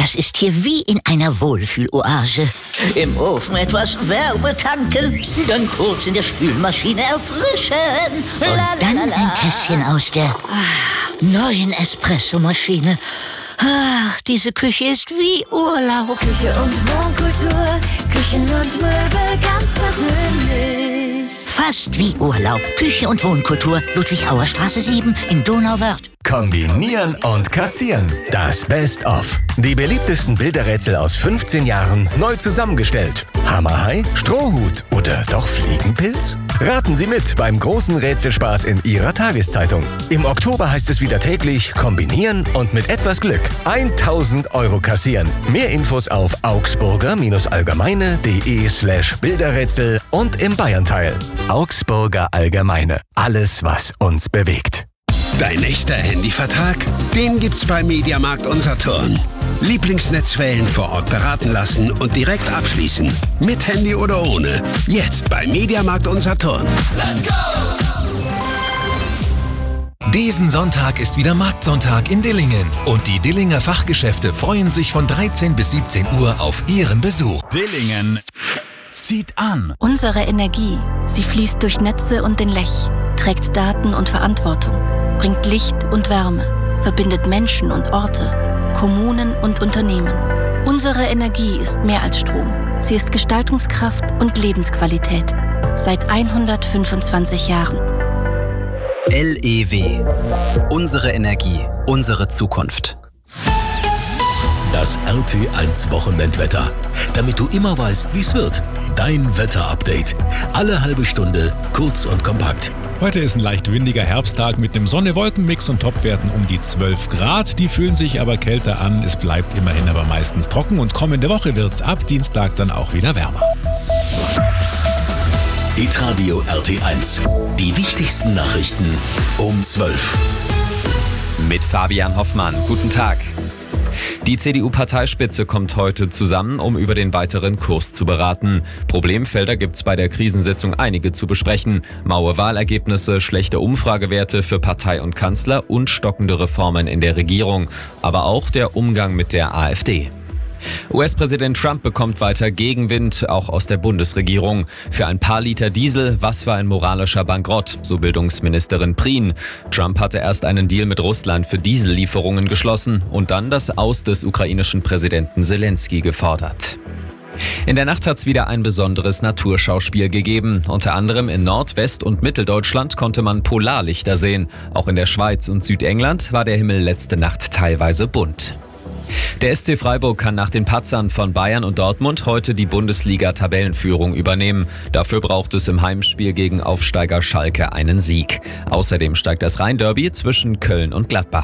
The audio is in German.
Das ist hier wie in einer Wohlfühloase. Im Ofen etwas Wärme tanken, dann kurz in der Spülmaschine erfrischen. Und dann ein Tässchen aus der neuen Espressomaschine. Ach, diese Küche ist wie Urlaub. Küche und Wohnkultur, Küchen und Möbel ganz persönlich. Fast wie Urlaub. Küche und Wohnkultur, Ludwig-Auer-Straße 7 in Donauwörth. Kombinieren und kassieren. Das Best-of. Die beliebtesten Bilderrätsel aus 15 Jahren neu zusammengestellt. Hammerhai, Strohhut oder doch Fliegenpilz? Raten Sie mit beim großen Rätselspaß in Ihrer Tageszeitung. Im Oktober heißt es wieder täglich kombinieren und mit etwas Glück 1.000 Euro kassieren. Mehr Infos auf augsburger-allgemeine.de/Bilderrätsel und im Bayernteil. Augsburger Allgemeine. Alles, was uns bewegt. Dein echter Handyvertrag? Den gibt's bei Mediamarkt und Saturn. Lieblingsnetzwellen vor Ort beraten lassen und direkt abschließen. Mit Handy oder ohne. Jetzt bei Mediamarkt und Saturn. Let's go! Diesen Sonntag ist wieder Marktsonntag in Dillingen. Und die Dillinger Fachgeschäfte freuen sich von 13 bis 17 Uhr auf Ihren Besuch. Dillingen zieht an. Unsere Energie, sie fließt durch Netze und den Lech, trägt Daten und Verantwortung, bringt Licht und Wärme, verbindet Menschen und Orte, Kommunen und Unternehmen. Unsere Energie ist mehr als Strom. Sie ist Gestaltungskraft und Lebensqualität. Seit 125 Jahren. LEW. Unsere Energie, unsere Zukunft. Das RT1 Wochenendwetter. Damit du immer weißt, wie es wird. Dein Wetterupdate. Alle halbe Stunde, kurz und kompakt. Heute ist ein leicht windiger Herbsttag mit einem Sonne-Wolken-Mix und Topwerten um die 12 Grad. Die fühlen sich aber kälter an. Es bleibt immerhin aber meistens trocken und kommende Woche wird's ab Dienstag dann auch wieder wärmer. Hitradio RT1. Die wichtigsten Nachrichten um 12. Mit Fabian Hoffmann. Guten Tag. Die CDU-Parteispitze kommt heute zusammen, um über den weiteren Kurs zu beraten. Problemfelder gibt's bei der Krisensitzung einige zu besprechen. Maue Wahlergebnisse, schlechte Umfragewerte für Partei und Kanzler und stockende Reformen in der Regierung. Aber auch der Umgang mit der AfD. US-Präsident Trump bekommt weiter Gegenwind, auch aus der Bundesregierung. Für ein paar Liter Diesel, was für ein moralischer Bankrott, so Bildungsministerin Prien. Trump hatte erst einen Deal mit Russland für Diesellieferungen geschlossen und dann das Aus des ukrainischen Präsidenten Zelensky gefordert. In der Nacht hat's wieder ein besonderes Naturschauspiel gegeben. Unter anderem in Nord-, und Mitteldeutschland konnte man Polarlichter sehen. Auch in der Schweiz und Südengland war der Himmel letzte Nacht teilweise bunt. Der SC Freiburg kann nach den Patzern von Bayern und Dortmund heute die Bundesliga-Tabellenführung übernehmen. Dafür braucht es im Heimspiel gegen Aufsteiger Schalke einen Sieg. Außerdem steigt das Rhein-Derby zwischen Köln und Gladbach.